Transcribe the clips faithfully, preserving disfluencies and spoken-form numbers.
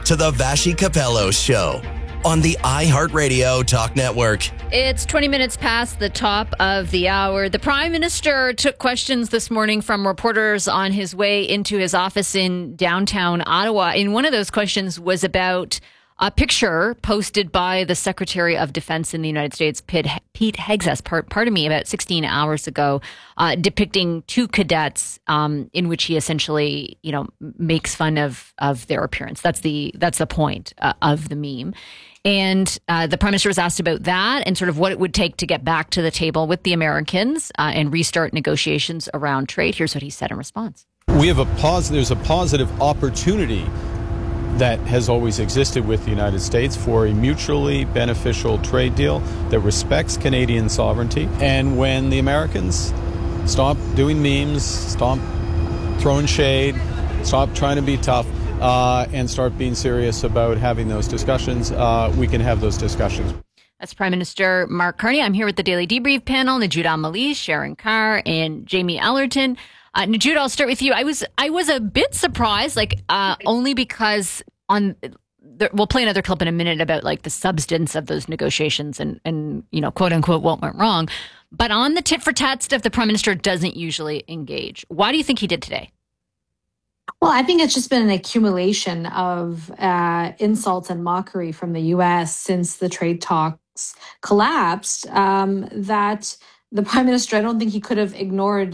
to the Vassy Capello Show on the iHeartRadio Talk Network. It's twenty minutes past the top of the hour. The Prime Minister took questions this morning from reporters on his way into his office in downtown Ottawa. And one of those questions was about a picture posted by the Secretary of Defense in the United States, Pete Hegseth, part, pardon me, about sixteen hours ago, uh, depicting two cadets um, in which he essentially, you know, makes fun of of their appearance. That's the that's the point uh, of the meme. And uh, the Prime Minister was asked about that and sort of what it would take to get back to the table with the Americans uh, and restart negotiations around trade. Here's what he said in response. We have a pos- there's a positive opportunity that has always existed with the United States for a mutually beneficial trade deal that respects Canadian sovereignty. And when the Americans stop doing memes, stop throwing shade, stop trying to be tough, uh, and start being serious about having those discussions, uh, we can have those discussions. That's Prime Minister Mark Carney. I'm here with the Daily Debrief panel, Najud Al-Malih, Sharon Carr, and Jamie Ellerton. Uh, Najud, I'll start with you. I was I was a bit surprised, like uh, only because on the, we'll play another clip in a minute about like the substance of those negotiations and and you know quote unquote what went wrong. But on the tit for tat stuff, the Prime Minister doesn't usually engage. Why do you think he did today? Well, I think it's just been an accumulation of uh, insults and mockery from the U S since the trade talks collapsed um, that the Prime Minister, I don't think he could have ignored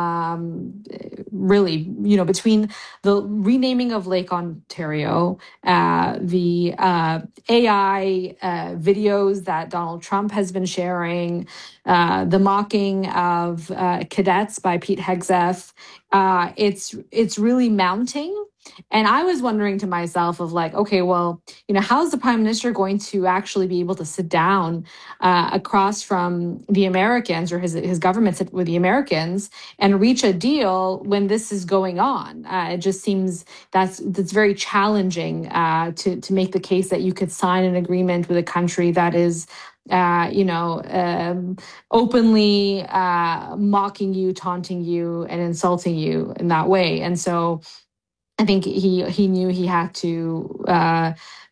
um, really, you know, between the renaming of Lake Ontario, uh, the uh, A I uh, videos that Donald Trump has been sharing, uh, the mocking of uh, cadets by Pete Hegseth. Uh, it's it's really mounting. And I was wondering to myself of like, okay, well, you know, how's the Prime Minister going to actually be able to sit down uh, across from the Americans or his his government sit with the Americans and reach a deal when this is going on? Uh, it just seems that's that's very challenging uh, to to make the case that you could sign an agreement with a country that is Uh, you know, um, openly uh, mocking you, taunting you, and insulting you in that way. And so I think he he knew he had to uh,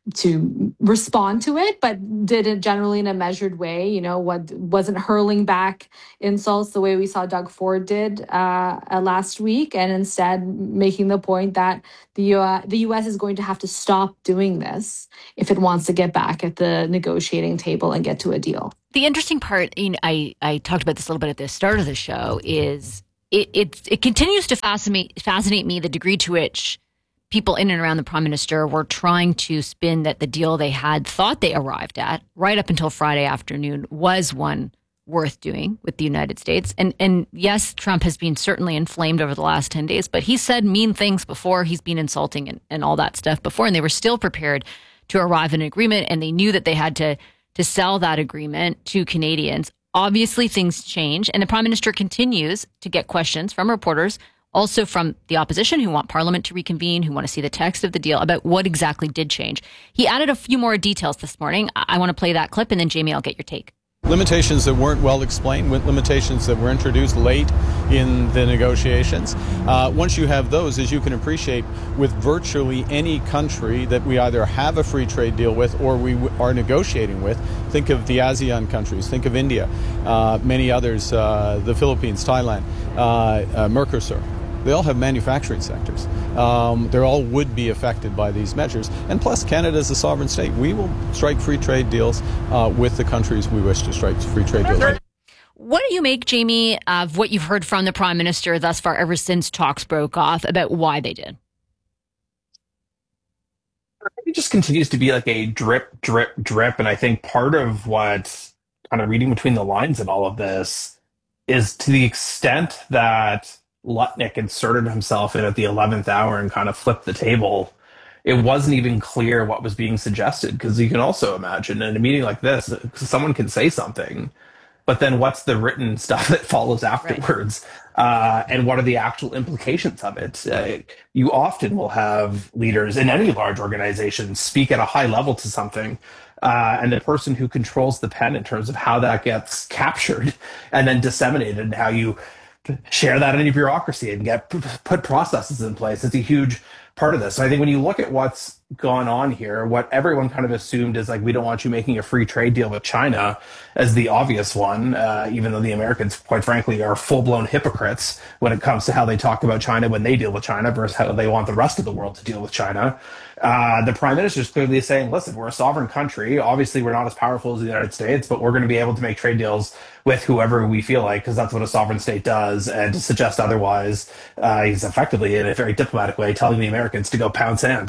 to respond to it, but did it generally in a measured way. You know, what wasn't hurling back insults the way we saw Doug Ford did uh, uh, last week, and instead making the point that the U S, the U S is going to have to stop doing this if it wants to get back at the negotiating table and get to a deal. The interesting part, you know, I I talked about this a little bit at the start of the show, is it it, it continues to fascinate fascinate me the degree to which people in and around the Prime Minister were trying to spin that the deal they had thought they arrived at right up until Friday afternoon was one worth doing with the United States. And and yes, Trump has been certainly inflamed over the last ten days, but he said mean things before. He's been insulting and, and all that stuff before, and they were still prepared to arrive at an agreement, and they knew that they had to to sell that agreement to Canadians. Obviously, things change, and the Prime Minister continues to get questions from reporters, also from the opposition who want Parliament to reconvene, who want to see the text of the deal about what exactly did change. He added a few more details this morning. I, I want to play that clip, and then, Jamie, I'll get your take. Limitations that weren't well explained, limitations that were introduced late in the negotiations. Uh, once you have those, as you can appreciate, with virtually any country that we either have a free trade deal with or we w- are negotiating with, think of the ASEAN countries, think of India, uh, many others, uh, the Philippines, Thailand, uh, uh, Mercosur. They all have manufacturing sectors. Um, they all would be affected by these measures. And plus, Canada is a sovereign state. We will strike free trade deals uh, with the countries we wish to strike free trade deals with. What do you make, Jamie, of what you've heard from the Prime Minister thus far ever since talks broke off about why they did? It just continues to be like a drip, drip, drip. And I think part of what kind of reading between the lines in all of this is to the extent that Lutnick inserted himself in at the eleventh hour and kind of flipped the table, it wasn't even clear what was being suggested. Because you can also imagine in a meeting like this, someone can say something, but then what's the written stuff that follows afterwards? Right. Uh, and what are the actual implications of it? Uh, you often will have leaders in any large organization speak at a high level to something, uh, and the person who controls the pen in terms of how that gets captured and then disseminated and how you share that in your bureaucracy and get put processes in place. It's a huge part of this. So I think when you look at what's gone on here, what everyone kind of assumed is like, we don't want you making a free trade deal with China as the obvious one, uh, even though the Americans, quite frankly, are full-blown hypocrites when it comes to how they talk about China when they deal with China versus how they want the rest of the world to deal with China. Uh, the prime minister is clearly saying, listen, we're a sovereign country. Obviously, we're not as powerful as the United States, but we're going to be able to make trade deals with whoever we feel like, because that's what a sovereign state does. And to suggest otherwise, uh, he's effectively, in a very diplomatic way, telling the Americans to go pound sand.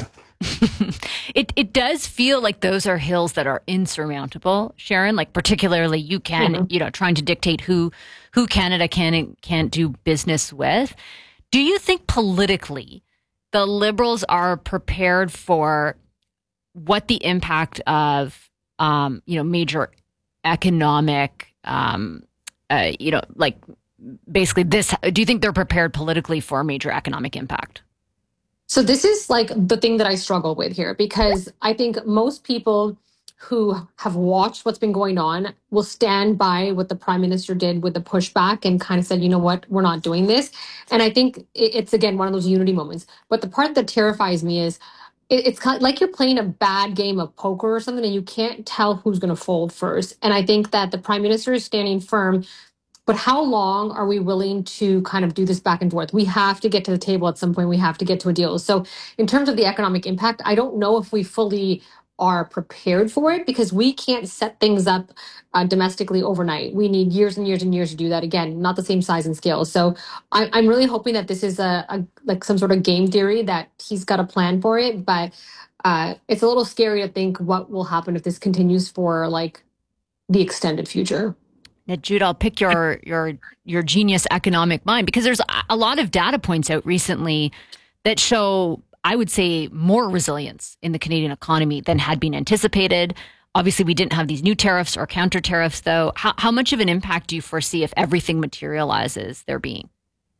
it it does feel like those are hills that are insurmountable, Sharon. Like particularly, you can mm-hmm. you know trying to dictate who who Canada can and can't do business with. Do you think politically the Liberals are prepared for what the impact of um, you know major economic um, uh, you know like basically this? Do you think they're prepared politically for a major economic impact? So this is like the thing that I struggle with here, because I think most people who have watched what's been going on will stand by what the prime minister did with the pushback and kind of said, you know what, we're not doing this. And I think it's, again, one of those unity moments. But the part that terrifies me is it's kind of like you're playing a bad game of poker or something and you can't tell who's going to fold first. And I think that the prime minister is standing firm. But how long are we willing to kind of do this back and forth? We have to get to the table at some point. We have to get to a deal. So in terms of the economic impact, I don't know if we fully are prepared for it, because we can't set things up uh, domestically overnight. We need years and years and years to do that. Again, not the same size and scale. So I, I'm really hoping that this is a, a like some sort of game theory, that he's got a plan for it. But uh, it's a little scary to think what will happen if this continues for like the extended future. Now, Jude, I'll pick your your your genius economic mind, because there's a lot of data points out recently that show, I would say, more resilience in the Canadian economy than had been anticipated. Obviously, we didn't have these new tariffs or counter tariffs, though. How, how much of an impact do you foresee if everything materializes there being?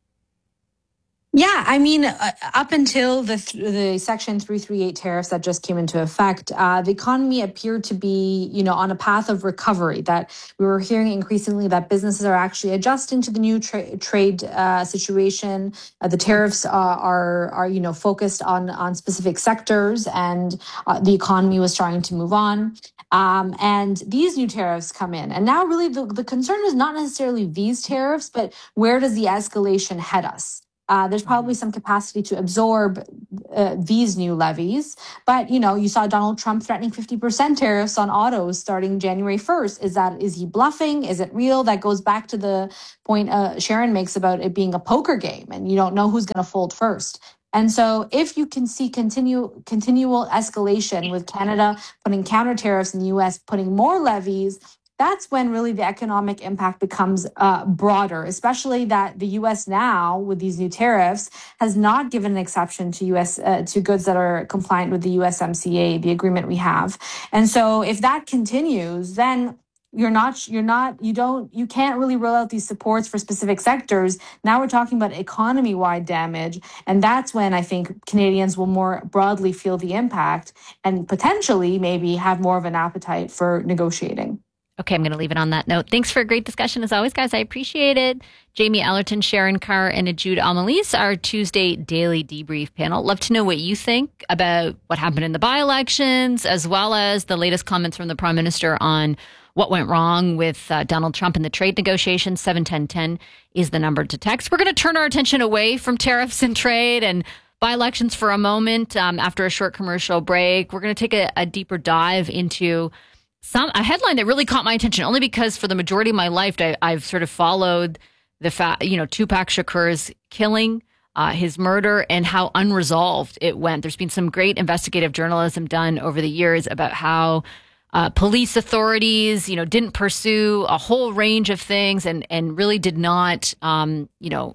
Yeah, I mean, uh, up until the the Section three thirty-eight tariffs that just came into effect, uh, the economy appeared to be, you know, on a path of recovery. That we were hearing increasingly that businesses are actually adjusting to the new tra- trade uh, situation. Uh, the tariffs uh, are are you know focused on on specific sectors, and uh, the economy was starting to move on. Um, and these new tariffs come in, and now really the, the concern is not necessarily these tariffs, but where does the escalation head us? Uh, there's probably some capacity to absorb uh, these new levies. But, you know, you saw Donald Trump threatening fifty percent tariffs on autos starting January first. Is that, is he bluffing? Is it real? That goes back to the point uh, Sharon makes about it being a poker game and you don't know who's going to fold first. And so if you can see continue, continual escalation with Canada putting counter tariffs and the U S putting more levies, that's when really the economic impact becomes uh, broader, especially that the U S now, with these new tariffs, has not given an exception to U S uh, to goods that are compliant with the U S M C A, the agreement we have. And so if that continues, then you're not, you're not, you don't, you can't really roll out these supports for specific sectors. Now we're talking about economy-wide damage. And that's when I think Canadians will more broadly feel the impact and potentially maybe have more of an appetite for negotiating. Okay, I'm going to leave it on that note. Thanks for a great discussion as always, guys. I appreciate it. Jamie Ellerton, Sharon Carr, and Jude Amelise, our Tuesday Daily Debrief panel. Love to know what you think about what happened in the by-elections, as well as the latest comments from the Prime Minister on what went wrong with uh, Donald Trump and the trade negotiations. seven ten ten is the number to text. We're going to turn our attention away from tariffs and trade and by-elections for a moment um, after a short commercial break. We're going to take a, a deeper dive into Some a headline that really caught my attention, only because for the majority of my life, I, I've sort of followed the fact, you know, Tupac Shakur's killing, uh, his murder, and how unresolved it went. There's been some great investigative journalism done over the years about how uh, police authorities, you know, didn't pursue a whole range of things and and really did not, um, you know,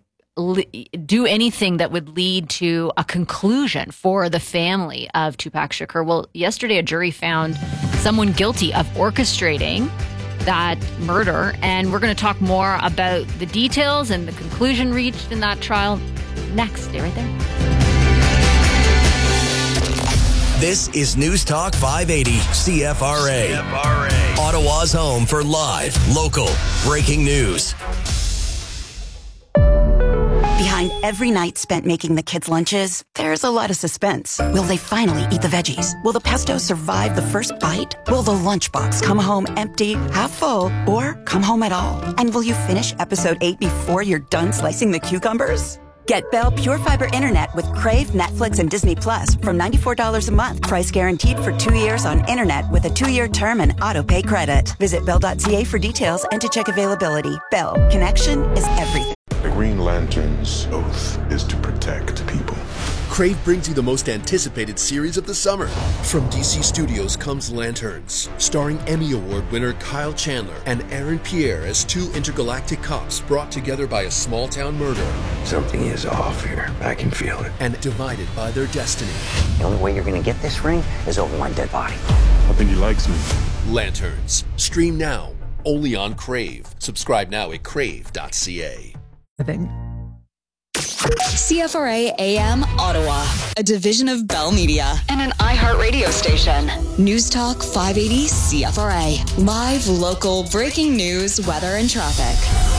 do anything that would lead to a conclusion for the family of Tupac Shakur. Well, yesterday a jury found someone guilty of orchestrating that murder, and we're going to talk more about the details and the conclusion reached in that trial next. Stay right there. This is News Talk five eighty C F R A. C F R A. Ottawa's home for live, local, breaking news. Behind every night spent making the kids' lunches, there's a lot of suspense. Will they finally eat the veggies? Will the pesto survive the first bite? Will the lunchbox come home empty, half full, or come home at all? And will you finish episode eight before you're done slicing the cucumbers? Get Bell Pure Fiber Internet with Crave, Netflix, and Disney Plus from ninety-four dollars a month. Price guaranteed for two years on internet with a two-year term and auto-pay credit. Visit bell dot c a for details and to check availability. Bell, connection is everything. The Green Lantern's oath is to protect people. Crave brings you the most anticipated series of the summer. From D C Studios comes Lanterns, starring Emmy Award winner Kyle Chandler and Aaron Pierre as two intergalactic cops brought together by a small-town murder. Something is off here. I can feel it. And divided by their destiny. The only way you're going to get this ring is over my dead body. I think he likes me. Lanterns. Stream now. Only on Crave. Subscribe now at crave dot c a. C F R A A M Ottawa, a division of Bell Media and an iHeartRadio station. News Talk five eighty C F R A. Live, local, breaking news, weather, and traffic.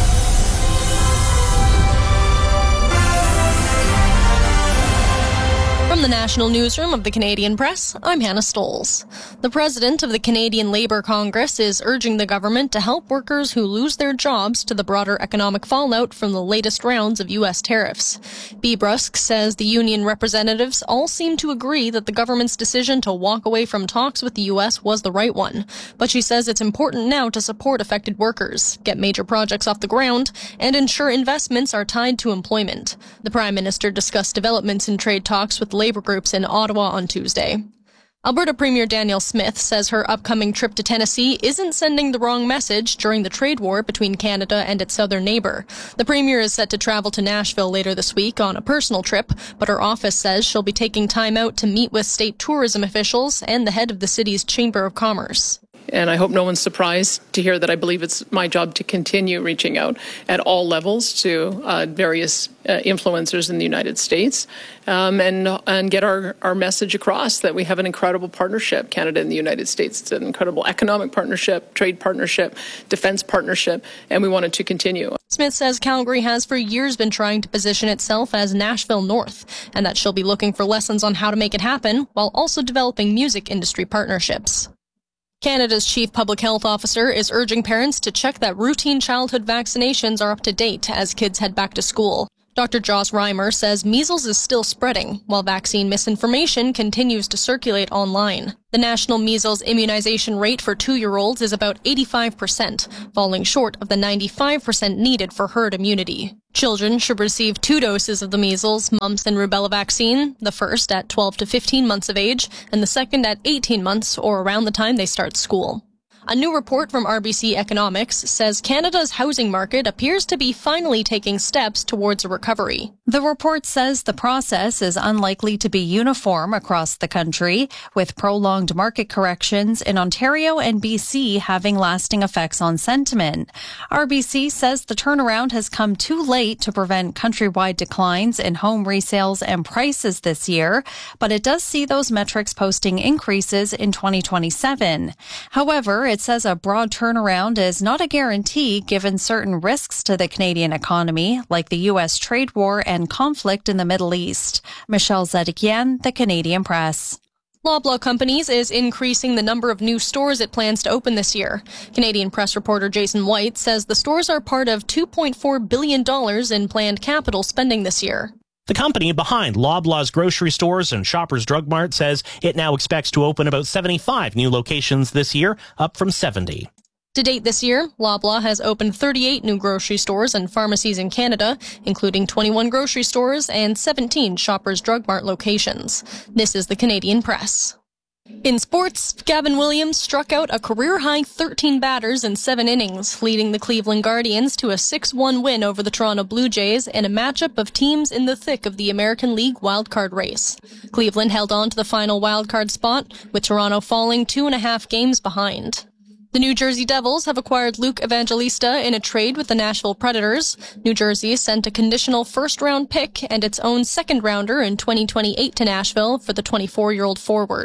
From the National Newsroom of the Canadian Press, I'm Hannah Stolz. The president of the Canadian Labour Congress is urging the government to help workers who lose their jobs to the broader economic fallout from the latest rounds of U S tariffs. Bea Brusk says the union representatives all seem to agree that the government's decision to walk away from talks with the U S was the right one. But she says it's important now to support affected workers, get major projects off the ground, and ensure investments are tied to employment. The Prime Minister discussed developments in trade talks with labor groups in Ottawa on Tuesday. Alberta Premier Danielle Smith says her upcoming trip to Tennessee isn't sending the wrong message during the trade war between Canada and its southern neighbour. The Premier is set to travel to Nashville later this week on a personal trip, but her office says she'll be taking time out to meet with state tourism officials and the head of the city's Chamber of Commerce. And I hope no one's surprised to hear that I believe it's my job to continue reaching out at all levels to uh, various uh, influencers in the United States um, and and get our, our message across that we have an incredible partnership, Canada and the United States. It's an incredible economic partnership, trade partnership, defense partnership, and we want it to continue. Smith says Calgary has for years been trying to position itself as Nashville North, and that she'll be looking for lessons on how to make it happen while also developing music industry partnerships. Canada's Chief Public Health Officer is urging parents to check that routine childhood vaccinations are up to date as kids head back to school. Doctor Joss Reimer says measles is still spreading, while vaccine misinformation continues to circulate online. The national measles immunization rate for two-year-olds is about eighty-five percent, falling short of the ninety-five percent needed for herd immunity. Children should receive two doses of the measles, mumps, and rubella vaccine, the first at twelve to fifteen months of age, and the second at eighteen months or around the time they start school. A new report from R B C Economics says Canada's housing market appears to be finally taking steps towards a recovery. The report says the process is unlikely to be uniform across the country, with prolonged market corrections in Ontario and B C having lasting effects on sentiment. R B C says the turnaround has come too late to prevent countrywide declines in home resales and prices this year, but it does see those metrics posting increases in twenty twenty-seven. However, it says a broad turnaround is not a guarantee given certain risks to the Canadian economy, like the U S trade war and conflict in the Middle East. Michelle Zedekian, The Canadian Press. Loblaw Companies is increasing the number of new stores it plans to open this year. Canadian Press reporter Jason White says the stores are part of two point four billion dollars in planned capital spending this year. The company behind Loblaw's grocery stores and Shoppers Drug Mart says it now expects to open about seventy-five new locations this year, up from seventy. To date this year, Loblaw has opened thirty-eight new grocery stores and pharmacies in Canada, including twenty-one grocery stores and seventeen Shoppers Drug Mart locations. This is the Canadian Press. In sports, Gavin Williams struck out a career-high thirteen batters in seven innings, leading the Cleveland Guardians to a six one win over the Toronto Blue Jays in a matchup of teams in the thick of the American League wildcard race. Cleveland held on to the final wildcard spot, with Toronto falling two and a half games behind. The New Jersey Devils have acquired Luke Evangelista in a trade with the Nashville Predators. New Jersey sent a conditional first-round pick and its own second-rounder in twenty twenty-eight to Nashville for the twenty-four-year-old forward.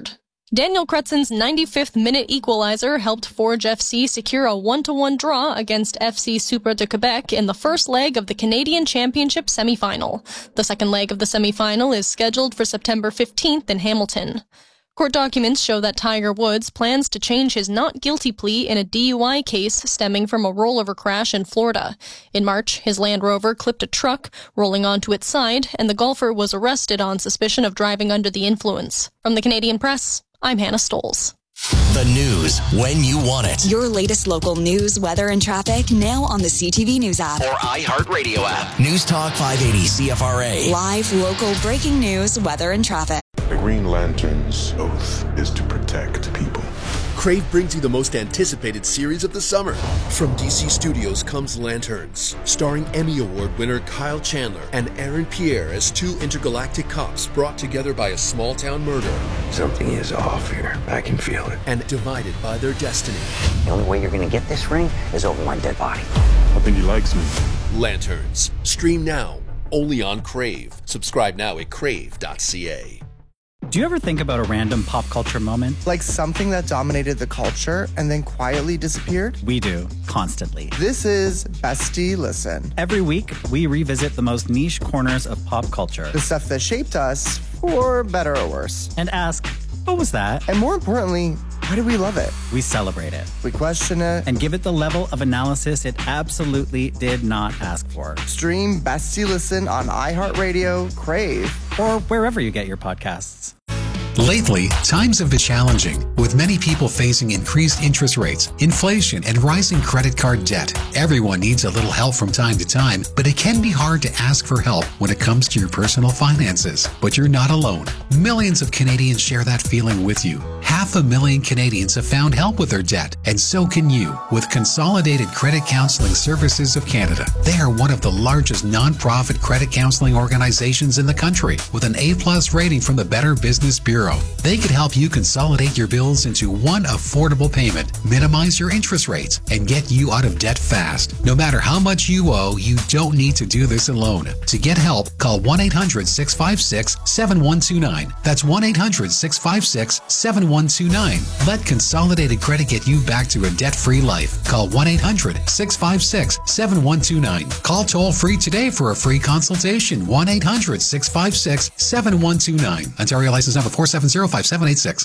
Daniel Cretzen's ninety-fifth minute equalizer helped Forge F C secure a one to one draw against F C Super de Quebec in the first leg of the Canadian Championship semifinal. The second leg of the semifinal is scheduled for September fifteenth in Hamilton. Court documents show that Tiger Woods plans to change his not guilty plea in a D U I case stemming from a rollover crash in Florida. In March, his Land Rover clipped a truck, rolling onto its side, and the golfer was arrested on suspicion of driving under the influence. From the Canadian Press, I'm Hannah Stoles. The news when you want it. Your latest local news, weather, and traffic now on the C T V News app or iHeartRadio app. News Talk five eighty C F R A. Live, local, breaking news, weather, and traffic. The Green Lantern's oath is to protect people. Crave brings you the most anticipated series of the summer. From D C Studios comes Lanterns, starring Emmy Award winner Kyle Chandler and Aaron Pierre as two intergalactic cops brought together by a small-town murder. Something is off here. I can feel it. And divided by their destiny. The only way you're going to get this ring is over my dead body. I think he likes me. Lanterns. Stream now. Only on Crave. Subscribe now at crave dot c a. Do you ever think about a random pop culture moment? Like something that dominated the culture and then quietly disappeared? We do, constantly. This is Bestie Listen. Every week, we revisit the most niche corners of pop culture. The stuff that shaped us, for better or worse. And ask, what was that? And more importantly, why do we love it? We celebrate it. We question it. And give it the level of analysis it absolutely did not ask for. Stream Bestie Listen on iHeartRadio, Crave, or wherever you get your podcasts. Lately, times have been challenging, with many people facing increased interest rates, inflation, and rising credit card debt. Everyone needs a little help from time to time, but it can be hard to ask for help when it comes to your personal finances. But you're not alone. Millions of Canadians share that feeling with you. Half a million Canadians have found help with their debt, and so can you with Consolidated Credit Counseling Services of Canada. They are one of the largest nonprofit credit counseling organizations in the country, with an A-plus rating from the Better Business Bureau. They could help you consolidate your bills into one affordable payment, minimize your interest rates, and get you out of debt fast. No matter how much you owe, you don't need to do this alone. To get help, call one eight hundred six five six seven one two nine. That's one eight hundred six five six seven one two nine. Let Consolidated Credit get you back to a debt-free life. Call one eight hundred six five six seven one two nine. Call toll-free today for a free consultation. one eight hundred six five six seven one two nine. Ontario license number four seven zero five seven eight six.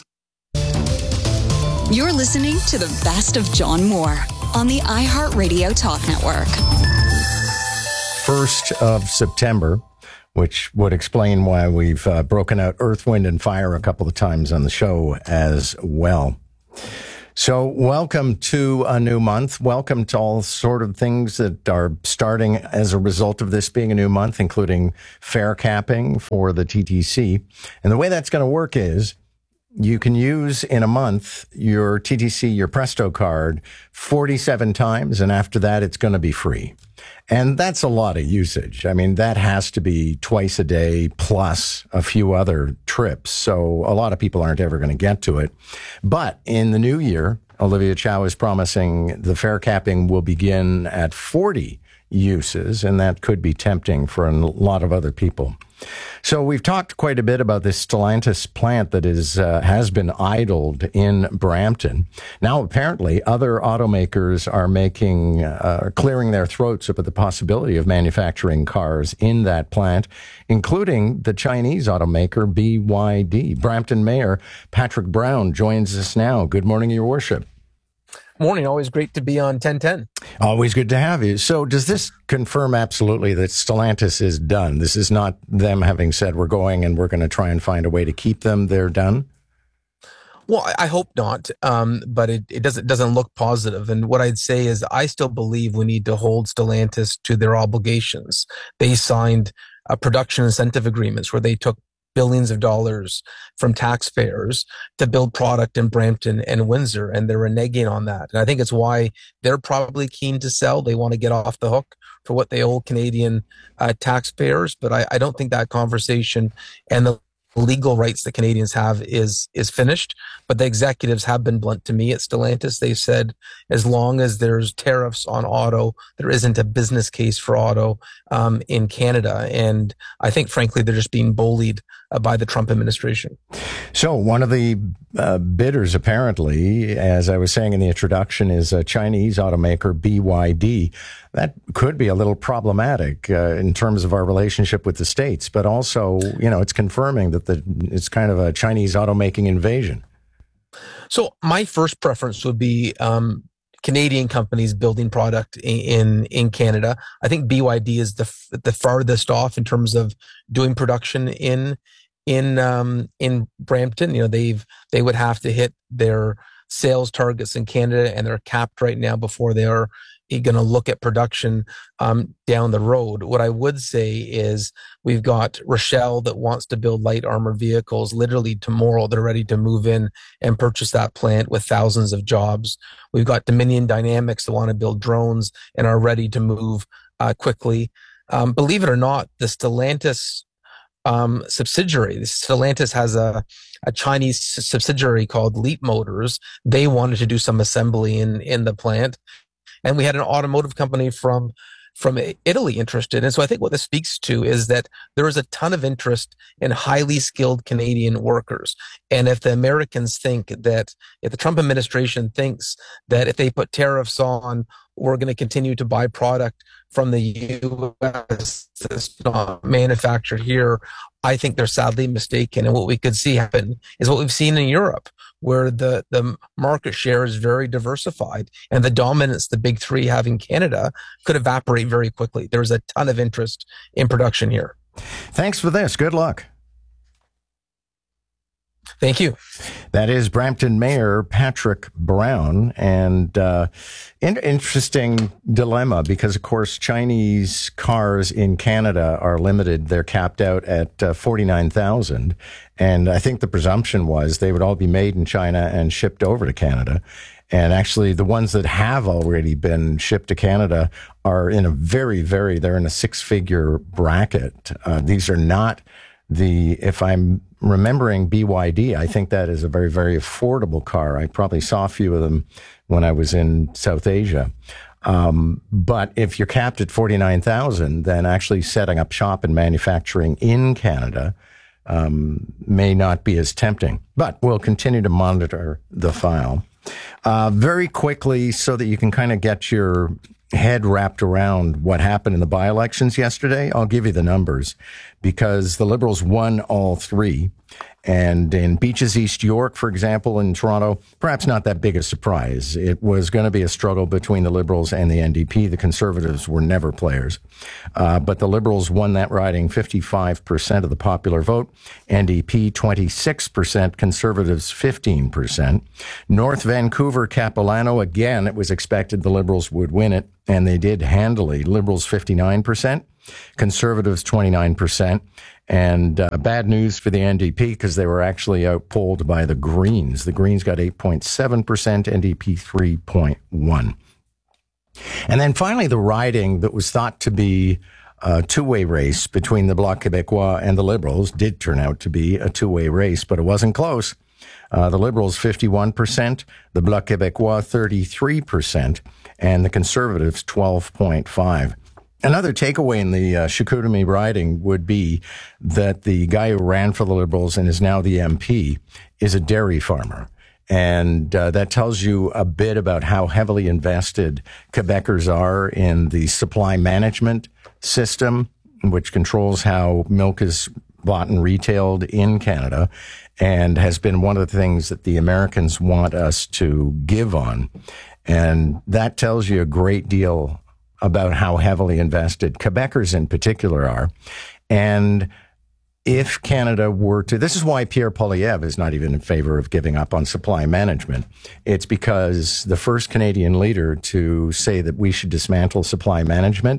You're listening to the best of John Moore on the iHeartRadio Talk Network. first of September, which would explain why we've uh, broken out Earth, Wind, and Fire a couple of times on the show as well. So welcome to a new month. Welcome to all sort of things that are starting as a result of this being a new month, including fare capping for the T T C. And the way that's going to work is you can use in a month your T T C, your Presto card, forty-seven times, and after that it's going to be free. And that's a lot of usage. I mean, that has to be twice a day plus a few other trips. So a lot of people aren't ever going to get to it. But in the new year, Olivia Chow is promising the fare capping will begin at forty uses, and that could be tempting for a lot of other people. So we've talked quite a bit about this Stellantis plant that is uh, has been idled in Brampton. Now, apparently, other automakers are making uh, clearing their throats about the possibility of manufacturing cars in that plant, including the Chinese automaker B Y D. Brampton Mayor Patrick Brown joins us now. Good morning, Your Worship. Morning. Always great to be on ten ten. Always good to have you. So does this confirm absolutely that Stellantis is done? This is not them having said we're going and we're going to try and find a way to keep them. They're done? Well, I hope not, um, but it, it doesn't doesn't look positive. And what I'd say is I still believe we need to hold Stellantis to their obligations. They signed uh, production incentive agreements where they took billions of dollars from taxpayers to build product in Brampton and Windsor, and they're reneging on that. And I think it's why they're probably keen to sell. They want to get off the hook for what they owe Canadian uh, taxpayers. But I, I don't think that conversation and the legal rights that Canadians have is is finished. But the executives have been blunt to me at Stellantis. They said as long as there's tariffs on auto, there isn't a business case for auto um, in Canada. And I think, frankly, they're just being bullied uh, by the Trump administration. So one of the uh, bidders, apparently, as I was saying in the introduction, is a Chinese automaker, B Y D. That could be a little problematic uh, in terms of our relationship with the States, but also, you know, it's confirming that the it's kind of a Chinese automaking invasion. So my first preference would be um, Canadian companies building product in, in in Canada. I think B Y D is the the farthest off in terms of doing production in in um, in Brampton. You know, they've they would have to hit their sales targets in Canada, and they're capped right now before they are going to look at production um, down the road. What I would say is we've got Rochelle that wants to build light armored vehicles. Literally tomorrow, they're ready to move in and purchase that plant with thousands of jobs. We've got Dominion Dynamics that want to build drones and are ready to move uh, quickly. Um, believe it or not, the Stellantis um, subsidiary, Stellantis has a, a Chinese subsidiary called Leap Motors. They wanted to do some assembly in, in the plant. And we had an automotive company from from Italy interested. And so I think what this speaks to is that there is a ton of interest in highly skilled Canadian workers. And if the Americans think that, if the Trump administration thinks that if they put tariffs on, we're going to continue to buy product from the U S that's not manufactured here, I think they're sadly mistaken. And what we could see happen is what we've seen in Europe, where the, the market share is very diversified and the dominance the big three have in Canada could evaporate very quickly. There's a ton of interest in production here. Thanks for this. Good luck. Thank you. That is Brampton Mayor Patrick Brown. And uh, in- interesting dilemma because, of course, Chinese cars in Canada are limited. They're capped out at uh, forty-nine thousand. And I think the presumption was they would all be made in China and shipped over to Canada. And actually, the ones that have already been shipped to Canada are in a very, very, they're in a six-figure bracket. Uh, these are not the, if I'm remembering B Y D, I think that is a very, very affordable car. I probably saw a few of them when I was in South Asia. Um, but if you're capped at forty-nine thousand, then actually setting up shop and manufacturing in Canada um, may not be as tempting. But we'll continue to monitor the file. Uh, very quickly, so that you can kind of get your head wrapped around what happened in the by-elections yesterday, I'll give you the numbers because the Liberals won all three. And in Beaches East York, for example, in Toronto, perhaps not that big a surprise. It was going to be a struggle between the Liberals and the N D P. The Conservatives were never players. Uh, but the Liberals won that riding, fifty-five percent of the popular vote. N D P, twenty-six percent. Conservatives, fifteen percent. North Vancouver, Capilano, again, it was expected the Liberals would win it, and they did handily. Liberals, fifty-nine percent. Conservatives, twenty-nine percent. And uh, bad news for the N D P because they were actually outpolled by the Greens. The Greens got eight point seven percent, N D P three point one. And then finally, the riding that was thought to be a two-way race between the Bloc Québécois and the Liberals did turn out to be a two-way race, but it wasn't close. Uh, the Liberals, fifty-one percent, the Bloc Québécois, thirty-three percent, and the Conservatives, twelve point five. Another takeaway in the uh, Chicoutimi riding would be that the guy who ran for the Liberals and is now the M P is a dairy farmer. And uh, that tells you a bit about how heavily invested Quebecers are in the supply management system, which controls how milk is bought and retailed in Canada, and has been one of the things that the Americans want us to give on. And that tells you a great deal about how heavily invested Quebecers in particular are. And if Canada were to, this is why Pierre Poilievre is not even in favor of giving up on supply management. It's because the first Canadian leader to say that we should dismantle supply management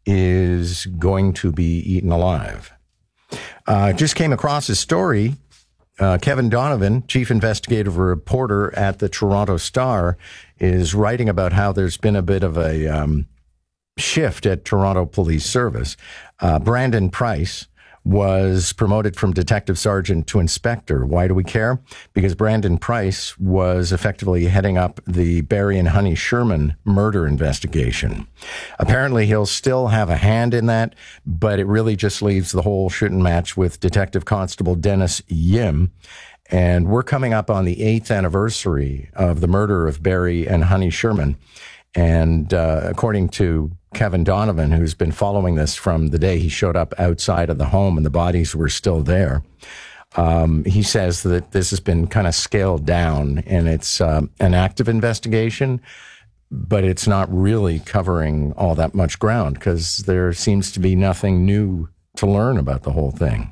is going to be eaten alive. Uh, just came across a story. Uh, Kevin Donovan, chief investigative reporter at the Toronto Star, is writing about how there's been a bit of a um, shift at Toronto Police Service. Uh, Brandon Price was promoted from detective sergeant to inspector. Why do we care? Because Brandon Price was effectively heading up the Barry and Honey Sherman murder investigation. Apparently, he'll still have a hand in that, but it really just leaves the whole shooting match with Detective Constable Dennis Yim. And we're coming up on the eighth anniversary of the murder of Barry and Honey Sherman. And uh, according to Kevin Donovan, who's been following this from the day he showed up outside of the home and the bodies were still there, um, he says that this has been kind of scaled down and it's um, an active investigation, but it's not really covering all that much ground because there seems to be nothing new to learn about the whole thing.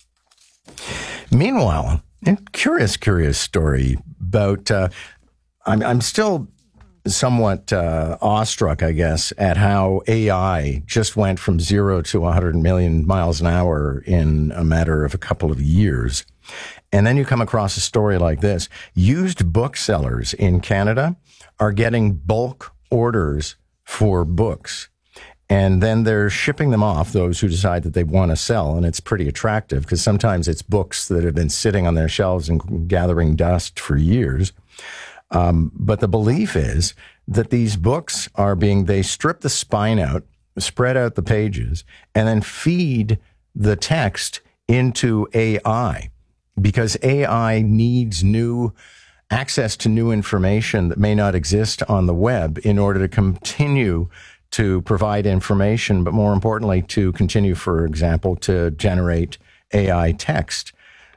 Meanwhile, a curious, curious story about, uh, I'm, I'm still somewhat uh, awestruck, I guess, at how A I just went from zero to one hundred million miles an hour in a matter of a couple of years. And then you come across a story like this. Used booksellers in Canada are getting bulk orders for books. And then they're shipping them off, those who decide that they want to sell. And it's pretty attractive because sometimes it's books that have been sitting on their shelves and gathering dust for years. Um, but the belief is that these books are being, they strip the spine out, spread out the pages, and then feed the text into A I because A I needs new access to new information that may not exist on the web in order to continue to provide information, but more importantly, to continue, for example, to generate A I text.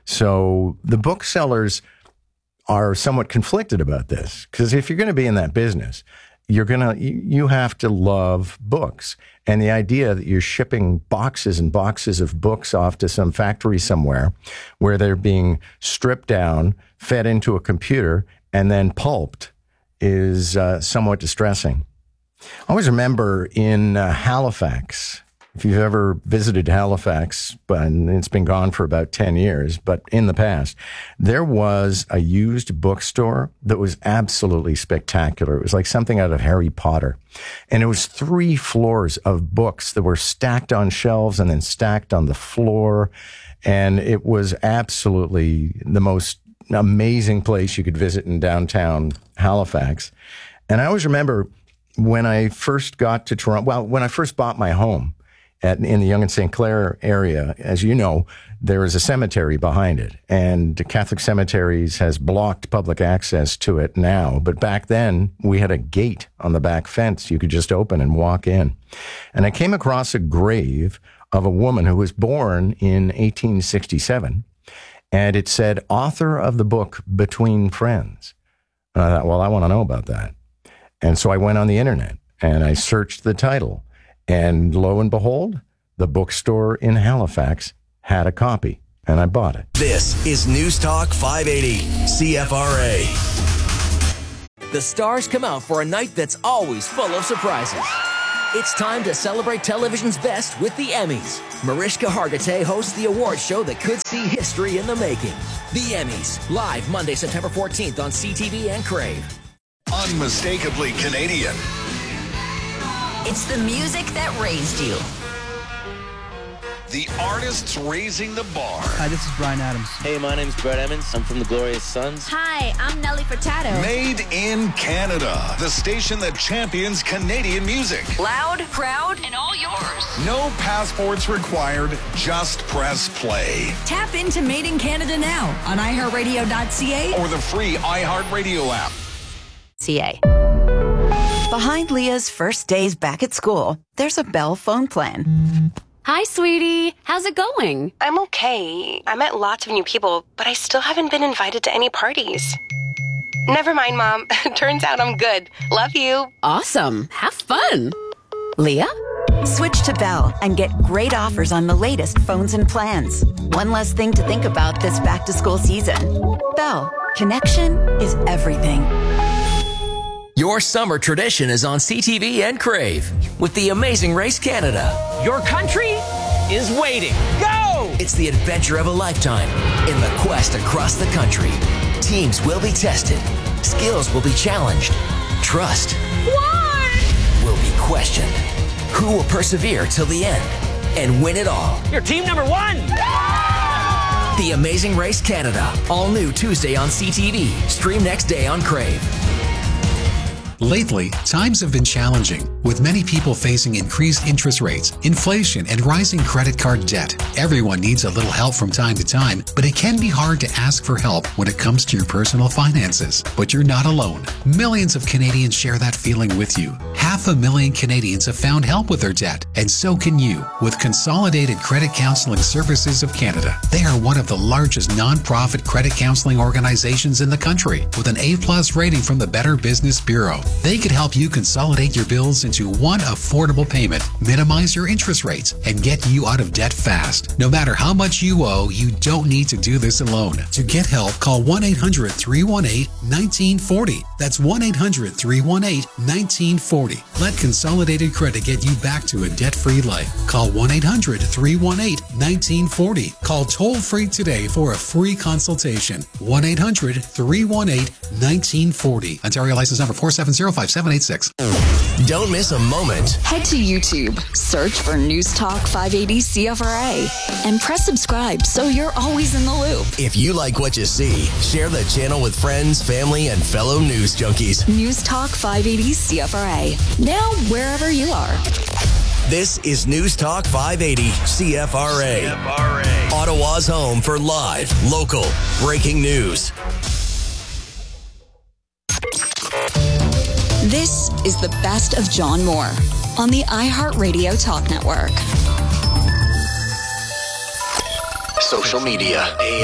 So the booksellers are somewhat conflicted about this because if you're going to be in that business, you're going to, you have to love books. And the idea that you're shipping boxes and boxes of books off to some factory somewhere where they're being stripped down, fed into a computer, and then pulped is uh, somewhat distressing. I always remember in uh, Halifax, if you've ever visited Halifax, but it's been gone for about ten years, but in the past, there was a used bookstore that was absolutely spectacular. It was like something out of Harry Potter. And it was three floors of books that were stacked on shelves and then stacked on the floor. And it was absolutely the most amazing place you could visit in downtown Halifax. And I always remember when I first got to Toronto, well, when I first bought my home, At, in the Yonge and Saint Clair area, as you know, there is a cemetery behind it, and Catholic Cemeteries has blocked public access to it now. But back then, we had a gate on the back fence you could just open and walk in. And I came across a grave of a woman who was born in eighteen sixty-seven, and it said, author of the book Between Friends. And I thought, well, I want to know about that. And so I went on the internet, and I searched the title. And lo and behold, the bookstore in Halifax had a copy, and I bought it. This is News Talk five eighty, C F R A. The stars come out for a night that's always full of surprises. It's time to celebrate television's best with the Emmys. Mariska Hargitay hosts the award show that could see history in the making. The Emmys, live Monday, September fourteenth on C T V and Crave. Unmistakably Canadian. It's the music that raised you. The artists raising the bar. Hi, this is Bryan Adams. Hey, my name's Brett Emmons. I'm from the Glorious Sons. Hi, I'm Nelly Furtado. Made in Canada, the station that champions Canadian music. Loud, proud, and all yours. No passports required, just press play. Tap into Made in Canada now on i heart radio dot c a or the free iHeartRadio app. C A. Behind Leah's first days back at school, there's a Bell phone plan. Hi, sweetie. How's it going? I'm okay. I met lots of new people, but I still haven't been invited to any parties. Never mind, Mom. Turns out I'm good. Love you. Awesome. Have fun. Leah? Switch to Bell and get great offers on the latest phones and plans. One less thing to think about this back-to-school season. Bell. Connection is everything. Your summer tradition is on C T V and Crave with The Amazing Race Canada. Your country is waiting. Go! It's the adventure of a lifetime in the quest across the country. Teams will be tested. Skills will be challenged. Trust Why? will be questioned. Who will persevere till the end? and win it all. You're team number one! The Amazing Race Canada. All new Tuesday on C T V. Stream next day on Crave. Lately, times have been challenging, with many people facing increased interest rates, inflation, and rising credit card debt. Everyone needs a little help from time to time, but it can be hard to ask for help when it comes to your personal finances. But you're not alone. Millions of Canadians share that feeling with you. Half a million Canadians have found help with their debt, and so can you with Consolidated Credit Counseling Services of Canada. They are one of the largest nonprofit credit counseling organizations in the country, with an A plus rating from the Better Business Bureau. They could help you consolidate your bills into one affordable payment, minimize your interest rates, and get you out of debt fast. No matter how much you owe, you don't need to do this alone. To get help, call one eight hundred, three one eight, one nine four zero. That's one eight hundred, three one eight, one nine four zero. Let Consolidated Credit get you back to a debt-free life. Call one eight hundred, three one eight, one nine four zero. Call toll-free today for a free consultation. one eight hundred, three one eight, one nine four zero. Ontario license number four seven zero five seven eight six. Don't miss a moment. Head to YouTube, search for News Talk five eighty C F R A, and press subscribe so you're always in the loop. If you like what you see, share the channel with friends, family, and fellow news junkies. News Talk five eighty C F R A. Now, wherever you are. This is News Talk five eighty C F R A. C F R A. Ottawa's home for live, local, breaking news. This is the best of John Moore on the iHeartRadio Talk Network. Social media, A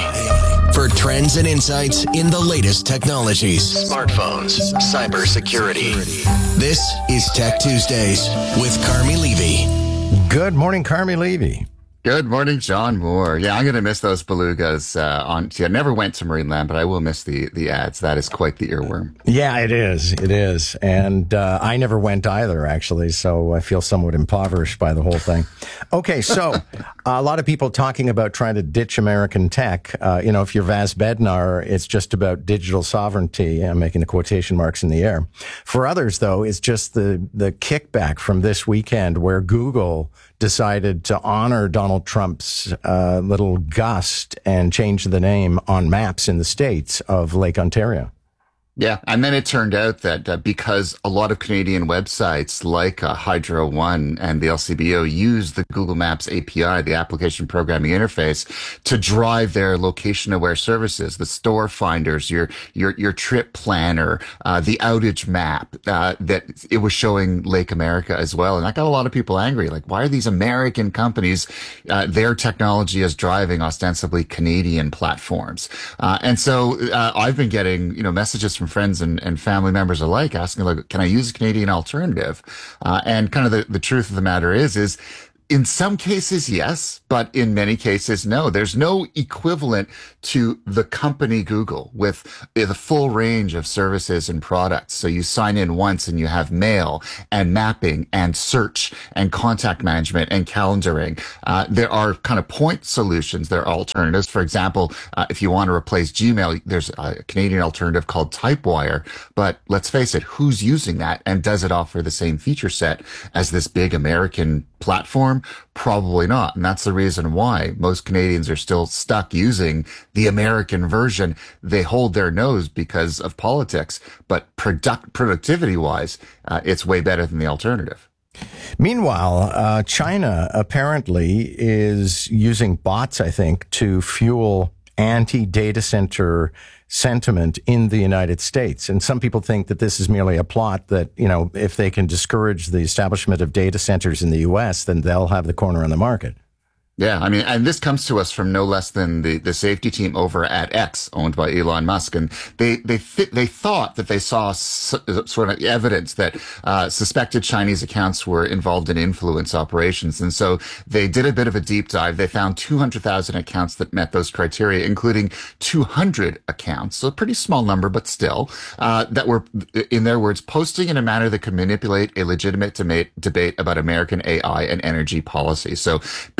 I. For trends and insights in the latest technologies, smartphones, cybersecurity. This is Tech Tuesdays with Carmi Levy. Good morning, Carmi Levy. Good morning, John Moore. Yeah, I'm going to miss those belugas. Uh, on, see, I never went to Marineland, but I will miss the the ads. That is quite the earworm. Yeah, it is. It is. And uh, I never went either, actually, so I feel somewhat impoverished by the whole thing. Okay, so a lot of people talking about trying to ditch American tech. Uh, you know, if you're Vas Bednar, it's just about digital sovereignty. I'm making the quotation marks in the air. For others, though, it's just the, the kickback from this weekend where Google decided to honor Donald Trump's uh, little gust and change the name on maps in the States of Lake Ontario. Yeah, and then it turned out that uh, because a lot of Canadian websites like uh, Hydro One and the L C B O use the Google Maps A P I, the application programming interface, to drive their location-aware services, the store finders, your your your trip planner, uh, the outage map, uh, that it was showing Lake America as well. And that got a lot of people angry. Like, why are these American companies, uh, their technology is driving ostensibly Canadian platforms? Uh, and so uh, I've been getting, you know, messages from friends and, and family members alike asking, like, can I use a Canadian alternative? Uh, and kind of the, the truth of the matter is, is in some cases, yes, but in many cases, no. There's no equivalent to the company Google with the full range of services and products. So you sign in once and you have mail and mapping and search and contact management and calendaring. Uh, there are kind of point solutions. There are alternatives. For example, uh, if you want to replace Gmail, there's a Canadian alternative called Typewire. But let's face it, who's using that? And does it offer the same feature set as this big American platform? Probably not. And that's the reason why most Canadians are still stuck using the American version. They hold their nose because of politics, but product productivity wise, uh, it's way better than the alternative. Meanwhile, uh, China apparently is using bots, I think, to fuel anti-data center sentiment in the United States. And some people think that this is merely a plot that, you know, if they can discourage the establishment of data centers in the U S, then they'll have the corner on the market. Yeah, I mean, and this comes to us from no less than the, the safety team over at X, owned by Elon Musk, and they they th- they thought that they saw s- sort of evidence that uh, suspected Chinese accounts were involved in influence operations, and so they did a bit of a deep dive. They found two hundred thousand accounts that met those criteria, including two hundred accounts, so a pretty small number, but still, uh, that were, in their words, posting in a manner that could manipulate a legitimate debate debate about American A I and energy policy. So basically,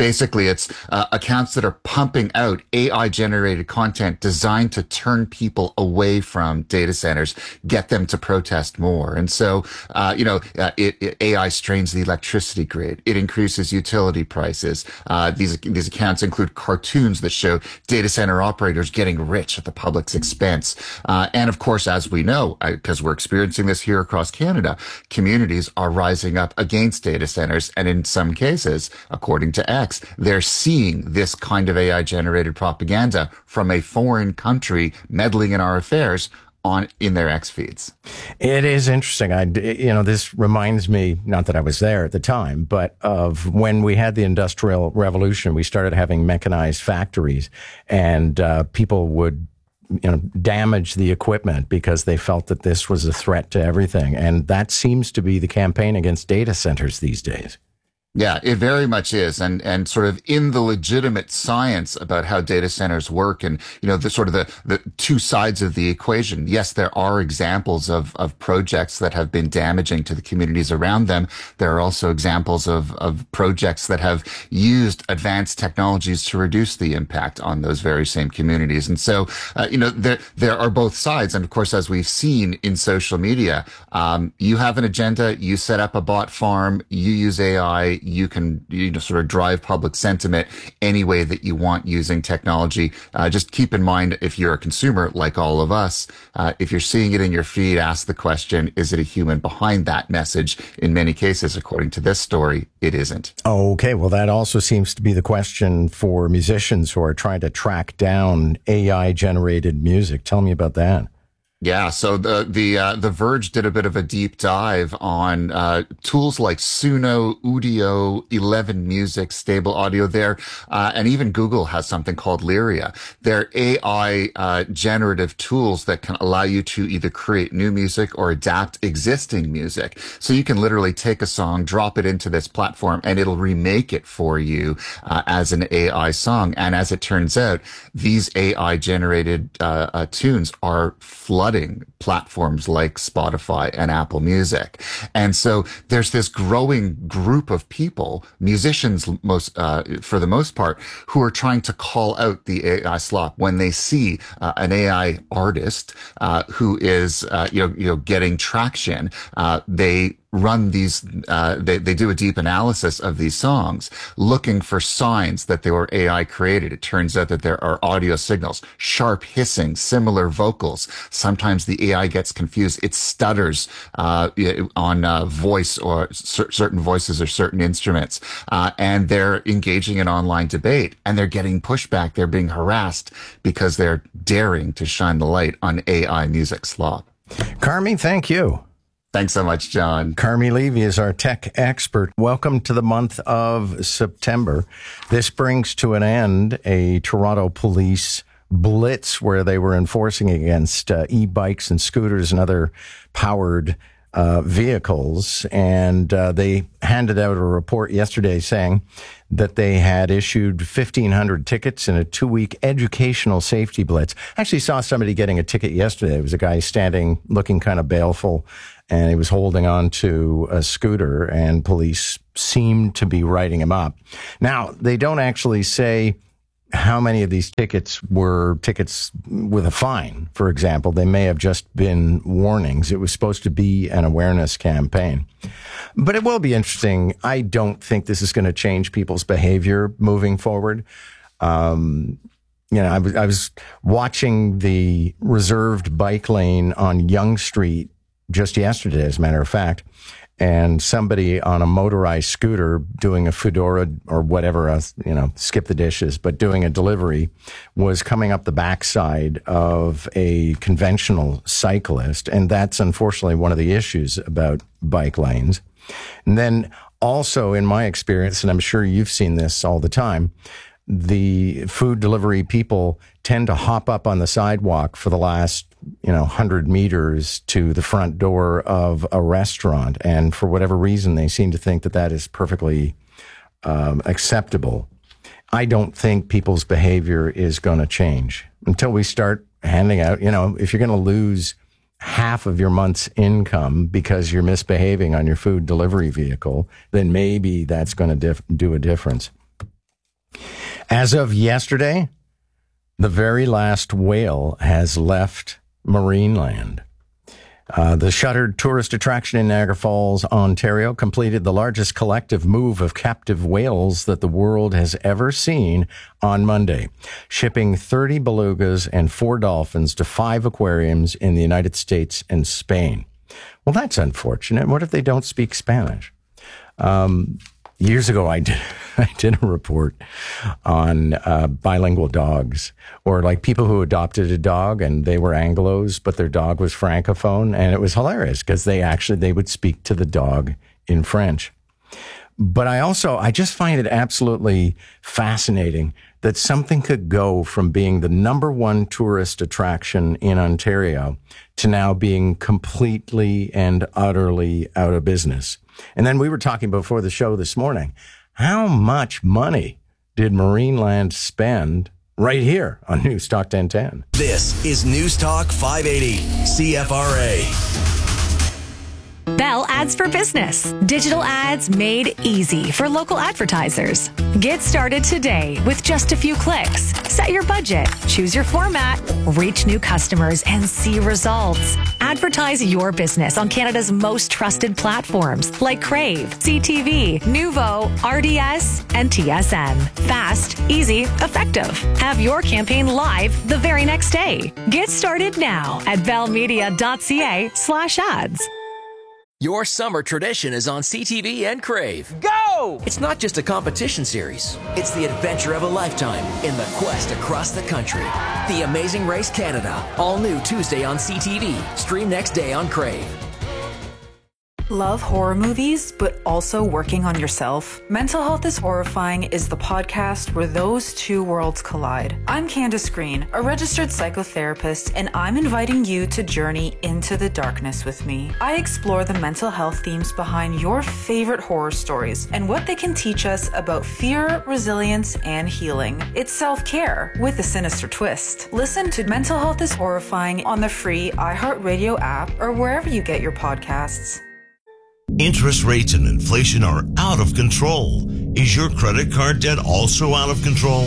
it's uh, accounts that are pumping out A I-generated content designed to turn people away from data centers, get them to protest more. And so, uh, you know, uh, it, it, A I strains the electricity grid. It increases utility prices. Uh, these these accounts include cartoons that show data center operators getting rich at the public's expense. Uh, and of course, as we know, because we're experiencing this here across Canada, communities are rising up against data centers. And in some cases, according to X, they're seeing this kind of A I-generated propaganda from a foreign country meddling in our affairs on in their X feeds. It is interesting. I, you know, this reminds me, not that I was there at the time, but of when we had the Industrial Revolution, we started having mechanized factories, and uh, people would, you know, damage the equipment because they felt that this was a threat to everything. And that seems to be the campaign against data centers these days. Yeah, it very much is. And, and sort of in the legitimate science about how data centers work and, you know, the sort of the, the two sides of the equation. Yes, there are examples of, of projects that have been damaging to the communities around them. There are also examples of, of projects that have used advanced technologies to reduce the impact on those very same communities. And so, uh, you know, there, there are both sides. And of course, as we've seen in social media, um, you have an agenda, you set up a bot farm, you use A I, you can, you know, sort of drive public sentiment any way that you want using technology. Uh, just keep in mind, if you're a consumer like all of us, uh, if you're seeing it in your feed, ask the question, is it a human behind that message? In many cases, according to this story, it isn't. Okay, well, that also seems to be the question for musicians who are trying to track down A I-generated music. Tell me about that. Yeah, so the the uh, the Verge did a bit of a deep dive on uh, tools like Suno, Udio, Eleven Music, Stable Audio there, uh, and even Google has something called Lyria. They're A I uh, generative tools that can allow you to either create new music or adapt existing music. So you can literally take a song, drop it into this platform, and it'll remake it for you uh, as an A I song. And as it turns out, these A I generated uh, uh, tunes are flooding platforms like Spotify and Apple Music. And so there's this growing group of people, musicians most, uh, for the most part, who are trying to call out the A I slop when they see uh, an A I artist uh, who is, uh, you know, you know, getting traction. Uh, they run these, uh, they, they do a deep analysis of these songs, looking for signs that they were A I created. It turns out that there are audio signals, sharp hissing, similar vocals. Sometimes the A I gets confused. It stutters, uh, on, uh, voice or cer- certain voices or certain instruments. Uh, and they're engaging in online debate, and they're getting pushback. They're being harassed because they're daring to shine the light on A I music slop. Carmi, thank you. Thanks so much, John. Carmi Levy is our tech expert. Welcome to the month of September. This brings to an end a Toronto police blitz where they were enforcing against uh, e-bikes and scooters and other powered uh, vehicles. And uh, they handed out a report yesterday saying that they had issued fifteen hundred tickets in a two-week educational safety blitz. I actually saw somebody getting a ticket yesterday. It was a guy standing looking kind of baleful, and he was holding on to a scooter, and police seemed to be writing him up. Now, they don't actually say how many of these tickets were tickets with a fine, for example. They may have just been warnings. It was supposed to be an awareness campaign. But it will be interesting. I don't think this is going to change people's behavior moving forward. Um, you know, I was, I was watching the reserved bike lane on Yonge Street just yesterday, as a matter of fact, and somebody on a motorized scooter doing a Foodora or whatever, else, you know, skip the dishes, but doing a delivery was coming up the backside of a conventional cyclist. And that's unfortunately one of the issues about bike lanes. And then also in my experience, and I'm sure you've seen this all the time, the food delivery people tend to hop up on the sidewalk for the last, you know, hundred meters to the front door of a restaurant. And for whatever reason, they seem to think that that is perfectly um, acceptable. I don't think people's behavior is going to change until we start handing out, you know, if you're going to lose half of your month's income because you're misbehaving on your food delivery vehicle, then maybe that's going to dif- do a difference. As of yesterday, the very last whale has left Marineland. Uh, the shuttered tourist attraction in Niagara Falls, Ontario, completed the largest collective move of captive whales that the world has ever seen on Monday, shipping thirty belugas and four dolphins to five aquariums in the United States and Spain. Well, that's unfortunate. What if they don't speak Spanish? Um, years ago, I did I did a report on uh, bilingual dogs, or like people who adopted a dog and they were Anglos, but their dog was Francophone, and it was hilarious because they actually they would speak to the dog in French. But I also I just find it absolutely fascinating that something could go from being the number one tourist attraction in Ontario to now being completely and utterly out of business. And then we were talking before the show this morning, how much money did Marineland spend right here on News Talk ten ten? This is News Talk five eighty C F R A. Bell Ads for Business. Digital ads made easy for local advertisers. Get started today with just a few clicks. Set your budget, choose your format, reach new customers, and see results. Advertise your business on Canada's most trusted platforms like Crave, C T V, Nuvo, R D S, and T S N. Fast, easy, effective. Have your campaign live the very next day. Get started now at bellmedia.ca slash ads. Your summer tradition is on C T V and Crave. Go! It's not just a competition series. It's the adventure of a lifetime in the quest across the country. The Amazing Race Canada. All new Tuesday on C T V. Stream next day on Crave. Love horror movies, but also working on yourself? Mental Health is Horrifying is the podcast where those two worlds collide. I'm Candace Green, a registered psychotherapist, and I'm inviting you to journey into the darkness with me. I explore the mental health themes behind your favorite horror stories and what they can teach us about fear, resilience, and healing. It's self-care with a sinister twist. Listen to Mental Health is Horrifying on the free iHeartRadio app or wherever you get your podcasts. Interest rates and inflation are out of control. Is your credit card debt also out of control?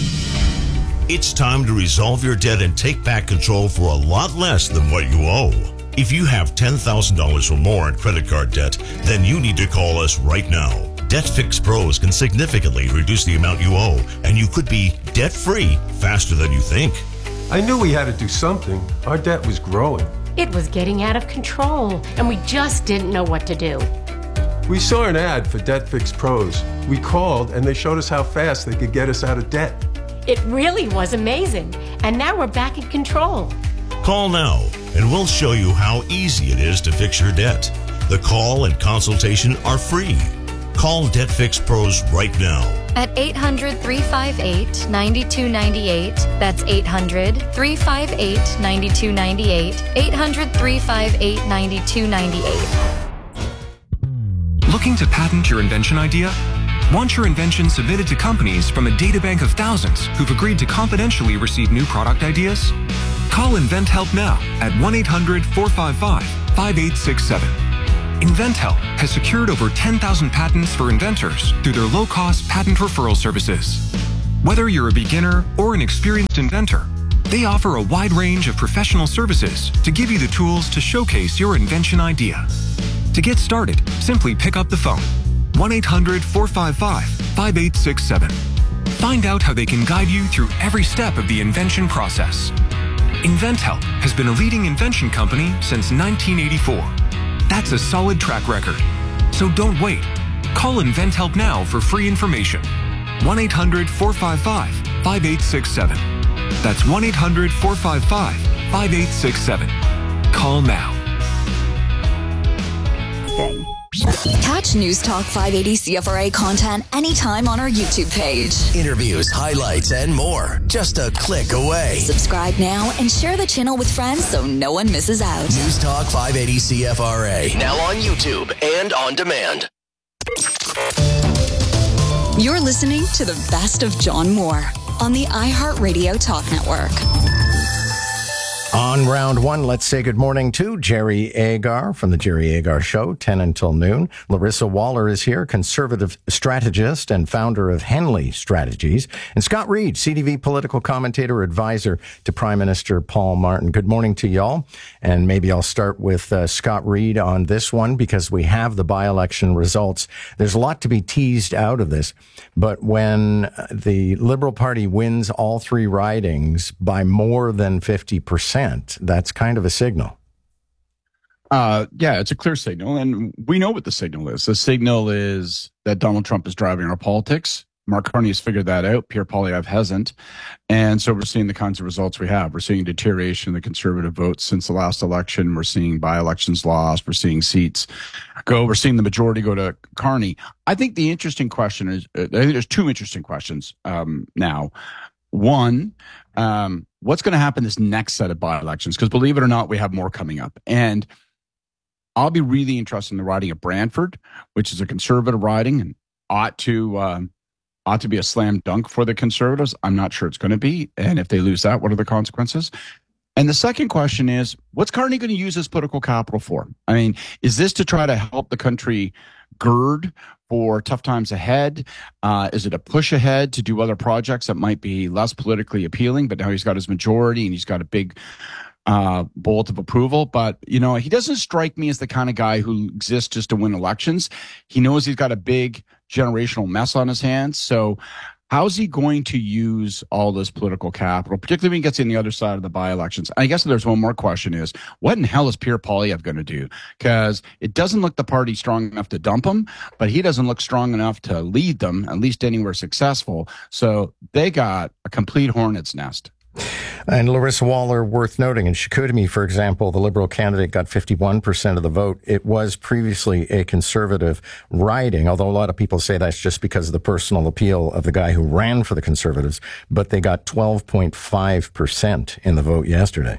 It's time to resolve your debt and take back control for a lot less than what you owe. If you have ten thousand dollars or more in credit card debt, then you need to call us right now. DebtFix Pros can significantly reduce the amount you owe, and you could be debt-free faster than you think. I knew we had to do something. Our debt was growing. It was getting out of control, and we just didn't know what to do. We saw an ad for DebtFix Pros. We called, and they showed us how fast they could get us out of debt. It really was amazing, and now we're back in control. Call now, and we'll show you how easy it is to fix your debt. The call and consultation are free. Call DebtFix Pros right now. At eight hundred, three five eight, nine two nine eight. That's eight hundred, three five eight, nine two nine eight. eight hundred, three five eight, nine two nine eight. Looking to patent your invention idea? Want your invention submitted to companies from a databank of thousands who've agreed to confidentially receive new product ideas? Call InventHelp now at one eight hundred, four five five, five eight six seven. InventHelp has secured over ten thousand patents for inventors through their low-cost patent referral services. Whether you're a beginner or an experienced inventor, they offer a wide range of professional services to give you the tools to showcase your invention idea. To get started, simply pick up the phone, one eight hundred, four five five, five eight six seven. Find out how they can guide you through every step of the invention process. InventHelp has been a leading invention company since nineteen eighty-four. That's a solid track record. So don't wait. Call InventHelp now for free information. one eight hundred, four five five, five eight six seven. That's one eight hundred, four five five, five eight six seven. Call now. Catch News Talk five eighty C F R A content anytime on our YouTube page. Interviews, highlights, and more. Just a click away. Subscribe now and share the channel with friends so no one misses out. News Talk five eighty C F R A. Now on YouTube and on demand. You're listening to the best of John Moore on the iHeartRadio Talk Network. On round one, let's say good morning to Jerry Agar from the Jerry Agar Show, ten until noon. Larissa Waller is here, conservative strategist and founder of Henley Strategies. And Scott Reed, C T V political commentator, advisor to Prime Minister Paul Martin. Good morning to y'all. And maybe I'll start with uh, Scott Reed on this one because we have the by-election results. There's a lot to be teased out of this. But when the Liberal Party wins all three ridings by more than fifty percent, that's kind of a signal. Uh, yeah, it's a clear signal, and we know what the signal is. The signal is that Donald Trump is driving our politics. Mark Carney has figured that out. Pierre Poilievre hasn't. And so we're seeing the kinds of results we have. We're seeing deterioration in the Conservative votes since the last election. We're seeing by-elections lost. We're seeing seats go. We're seeing the majority go to Carney. I think the interesting question is, I think there's two interesting questions um, now. One, um, what's going to happen this next set of by-elections? Because believe it or not, we have more coming up. And I'll be really interested in the riding of Brantford, which is a Conservative riding and ought to um, ought to be a slam dunk for the Conservatives. I'm not sure it's going to be. And if they lose that, what are the consequences? And the second question is, what's Carney going to use his political capital for? I mean, is this to try to help the country gird for tough times ahead? Uh, is it a push ahead to do other projects that might be less politically appealing, but now he's got his majority and he's got a big uh, bolt of approval? But, you know, he doesn't strike me as the kind of guy who exists just to win elections. He knows he's got a big generational mess on his hands. So how's he going to use all this political capital, particularly when he gets on the other side of the by-elections? I guess there's one more question is, what in hell is Pierre Poilievre going to do? Because it doesn't look the party strong enough to dump him, but he doesn't look strong enough to lead them, at least anywhere successful. So they got a complete hornet's nest. And Larissa Waller, worth noting, in Chicoutimi, for example, the Liberal candidate got fifty-one percent of the vote. It was previously a Conservative riding, although a lot of people say that's just because of the personal appeal of the guy who ran for the Conservatives. But they got twelve point five percent in the vote yesterday.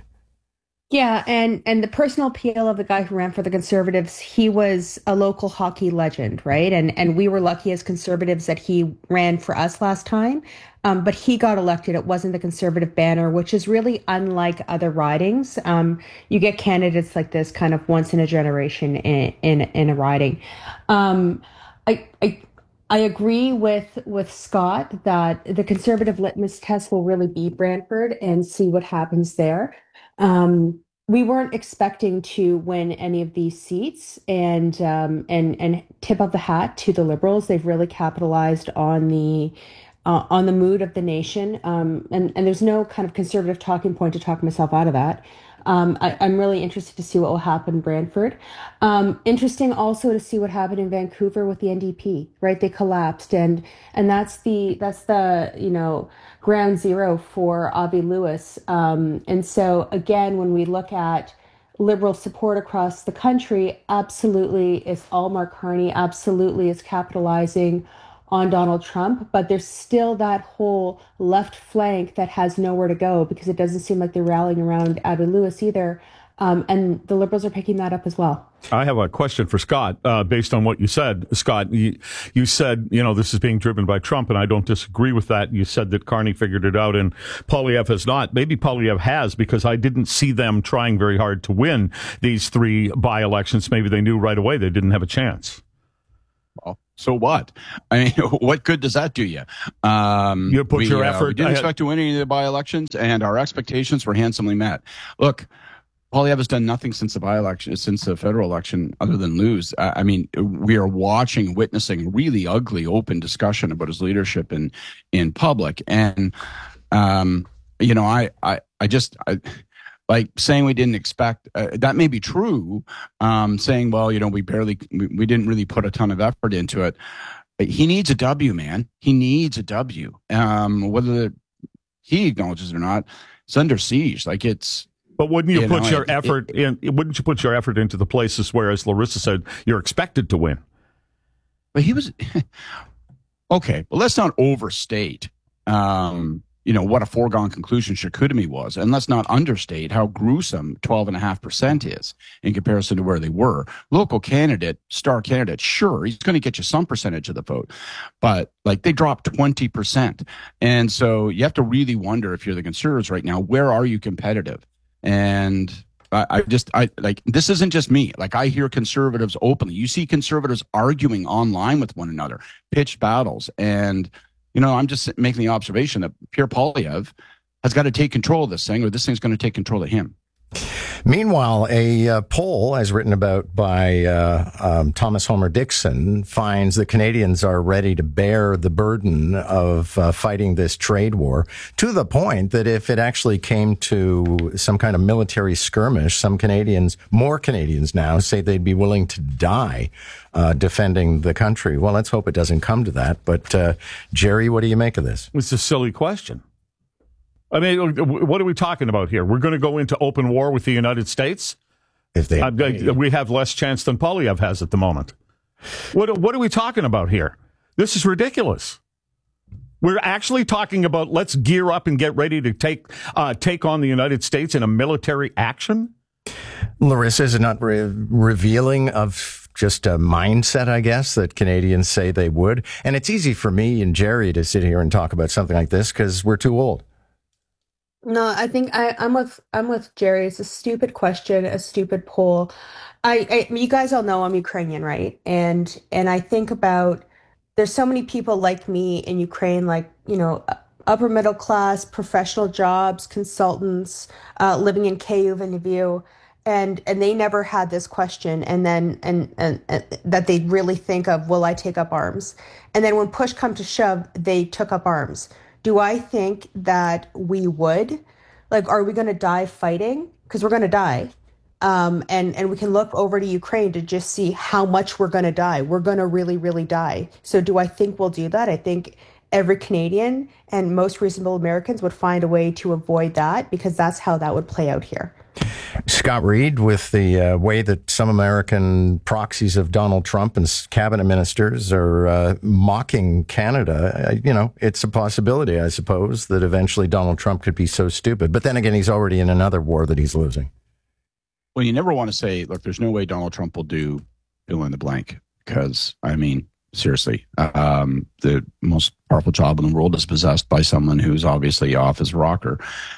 Yeah, and, and the personal appeal of the guy who ran for the Conservatives, he was a local hockey legend, right? And and we were lucky as Conservatives that he ran for us last time. Um, but he got elected. It wasn't the Conservative banner, which is really unlike other ridings. Um, you get candidates like this kind of once in a generation in in, in a riding. Um, I, I I agree with with Scott that the Conservative litmus test will really be Brantford and see what happens there. Um, we weren't expecting to win any of these seats, and um, and and tip of the hat to the Liberals. They've really capitalized on the uh, on the mood of the nation, um, and and there's no kind of Conservative talking point to talk myself out of that. Um, I, I'm really interested to see what will happen in Brantford. Um, interesting also to see what happened in Vancouver with the N D P, right? They collapsed, and and that's the that's the you know ground zero for Avi Lewis. Um, and so again, when we look at Liberal support across the country, absolutely it's all Mark Carney, absolutely is capitalizing on Donald Trump, but there's still that whole left flank that has nowhere to go because it doesn't seem like they're rallying around Avi Lewis either. Um, and the Liberals are picking that up as well. I have a question for Scott, uh, based on what you said. Scott, you, you said, you know, this is being driven by Trump, and I don't disagree with that. You said that Carney figured it out and Poilievre has not. Maybe Poilievre has, because I didn't see them trying very hard to win these three by-elections. Maybe they knew right away they didn't have a chance. Well, so what? I mean, what good does that do you? Um, you put we, your uh, effort. We didn't had, expect to win any of the by-elections, and our expectations were handsomely met. Look, Poilievre has done nothing since the by-election, since the federal election, other than lose. I, I mean, we are watching, witnessing really ugly, open discussion about his leadership in in public, and um, you know, I, I, I just. I, Like saying we didn't expect, uh, that may be true. Um, saying, well, you know, we barely, we, we didn't really put a ton of effort into it. He needs a W, man. He needs a W. Um, whether he acknowledges it or not, it's under siege. Like it's. But wouldn't you, you put know, your it, effort it, in? Wouldn't you put your effort into the places where, as Larissa said, you're expected to win? But he was okay. Well, let's not overstate. Um, you know, what a foregone conclusion Chicoutimi was. And let's not understate how gruesome twelve point five percent is in comparison to where they were. Local candidate, star candidate, sure, he's going to get you some percentage of the vote. But, like, they dropped twenty percent. And so you have to really wonder, if you're the Conservatives right now, where are you competitive? And I, I just, I like, this isn't just me. Like, I hear conservatives openly. You see conservatives arguing online with one another, pitched battles. And, you know, I'm just making the observation that Pierre Poilievre has got to take control of this thing, or this thing's going to take control of him. Meanwhile, a uh, poll, as written about by uh, um, Thomas Homer Dixon, finds that Canadians are ready to bear the burden of uh, fighting this trade war, to the point that if it actually came to some kind of military skirmish, some Canadians, more Canadians now, say they'd be willing to die uh, defending the country. Well, let's hope it doesn't come to that. But, uh, Jerry, what do you make of this? It's a silly question. I mean, what are we talking about here? We're going to go into open war with the United States? If they, uh, we have less chance than Poilievre has at the moment. What what are we talking about here? This is ridiculous. We're actually talking about let's gear up and get ready to take uh, take on the United States in a military action? Larissa, is it not re- revealing of just a mindset, I guess, that Canadians say they would? And it's easy for me and Jerry to sit here and talk about something like this because we're too old. No, I think I, I'm with I'm with Jerry. It's a stupid question, a stupid poll. I, I you guys all know I'm Ukrainian, right? And and I think about there's so many people like me in Ukraine, like, you know, upper middle class, professional jobs, consultants, uh, living in Kyiv and Lviv, and and they never had this question, and then and, and and that they really think of, will I take up arms? And then when push come to shove, they took up arms. Do I think that we would? Like, are we going to die fighting? Because we're going to die. Um, and, and we can look over to Ukraine to just see how much we're going to die. We're going to really, really die. So do I think we'll do that? I think every Canadian and most reasonable Americans would find a way to avoid that, because that's how that would play out here. Scott Reed, with the uh, way that some American proxies of Donald Trump and cabinet ministers are uh, mocking Canada, uh, you know, it's a possibility, I suppose, that eventually Donald Trump could be so stupid. But then again, he's already in another war that he's losing. Well, you never want to say, look, there's no way Donald Trump will do fill in the blank, because, I mean, seriously, um, the most powerful job in the world is possessed by someone who's obviously off his rocker.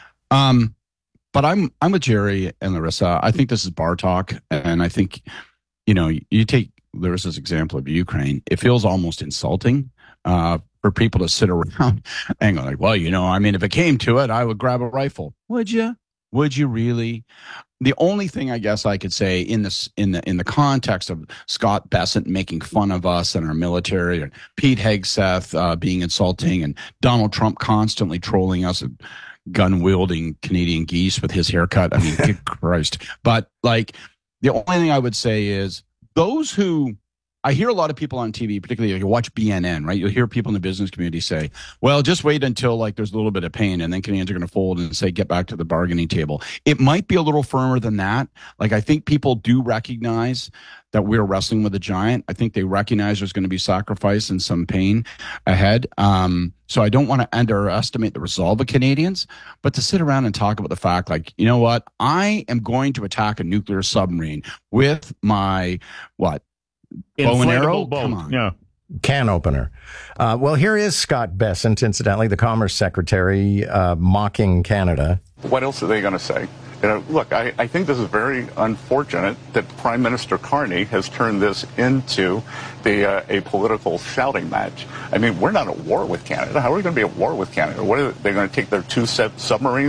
Um, But I'm I'm with Jerry and Larissa. I think this is bar talk, and I think, you know, you take Larissa's example of Ukraine. It feels almost insulting uh, for people to sit around and go like, well, you know, I mean, if it came to it, I would grab a rifle. Would you? Would you really? The only thing I guess I could say in this in the in the context of Scott Bessent making fun of us and our military, and Pete Hegseth uh, being insulting, and Donald Trump constantly trolling us, and gun-wielding Canadian geese with his haircut. I mean, good Christ. But, like, the only thing I would say is those who, I hear a lot of people on T V, particularly, like, you watch B N N, right? You'll hear people in the business community say, well, just wait until, like, there's a little bit of pain, and then Canadians are going to fold and say, get back to the bargaining table. It might be a little firmer than that. Like, I think people do recognize that we're wrestling with a giant. I think they recognize there's going to be sacrifice and some pain ahead. Um, so I don't want to underestimate the resolve of Canadians, but to sit around and talk about the fact, like, you know what, I am going to attack a nuclear submarine with my, what, bow and arrow? Bow. Come on. Yeah. Can opener. Uh, well, here is Scott Bessent, incidentally, the Commerce Secretary, uh, mocking Canada. What else are they going to say? You know, look, I, I think this is very unfortunate that Prime Minister Carney has turned this into the uh, a political shouting match. I mean, we're not at war with Canada. How are we going to be at war with Canada? What are they, they're going to take their two set submarines